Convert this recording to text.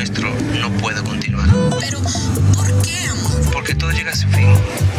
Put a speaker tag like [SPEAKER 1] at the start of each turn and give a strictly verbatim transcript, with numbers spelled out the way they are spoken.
[SPEAKER 1] nuestro no puede continuar.
[SPEAKER 2] Pero, ¿por qué, amor?
[SPEAKER 1] Porque todo llega a su fin.